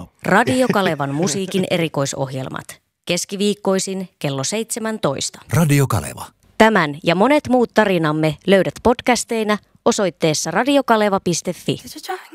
Radio Kalevan musiikin erikoisohjelmat. Keskiviikkoisin kello 17. Radio Kaleva. Tämän ja monet muut tarinamme löydät podcasteina osoitteessa radiokaleva.fi.